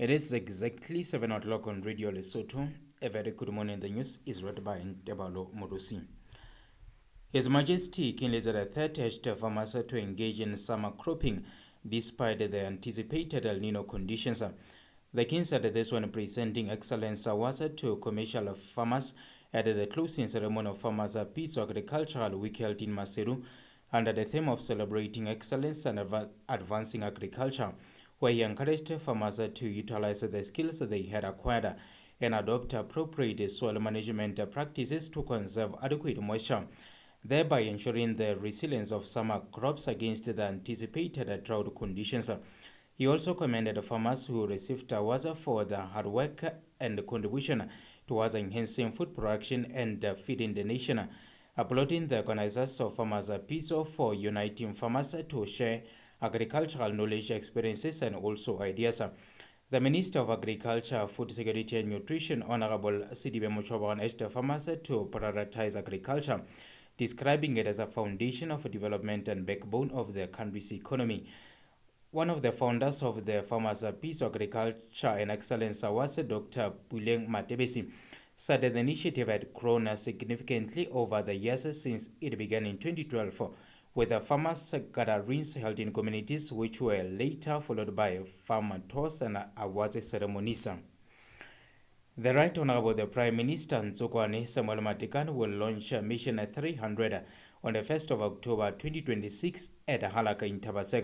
It is exactly 7 o'clock on Radio Lesotho. A very good morning. The news is read by Ntebalo Modosi. His Majesty King Elizabeth III urged farmers to engage in summer cropping despite the anticipated El Nino conditions. The King said this when presenting Excellence Awards to commercial farmers at the closing ceremony of Farmers' Peace Agricultural Week held in Maseru under the theme of celebrating excellence and advancing agriculture, where he encouraged farmers to utilize the skills they had acquired and adopt appropriate soil management practices to conserve adequate moisture, thereby ensuring the resilience of summer crops against the anticipated drought conditions. He also commended farmers who received awards for their hard work and contribution towards enhancing food production and feeding the nation, applauding the organizers of Farmers' Peace for uniting farmers to share agricultural knowledge, experiences, and also ideas. The Minister of Agriculture, Food Security and Nutrition, Honorable Sidibe Muchobon, urged farmers to prioritize agriculture, describing it as a foundation of development and backbone of the country's economy. One of the founders of the Farmers' Peace Agriculture and Excellence Awards, Dr. Puleng Matebesi, said the initiative had grown significantly over the years since it began in 2012, with the farmers' gatherings held in communities, which were later followed by farmer tours and awards ceremonies. The Right Honorable the Prime Minister Ntsukwane Samuel Matikan will launch Mission 300 on the 1st of October 2026 at Halaka in Tabaseka.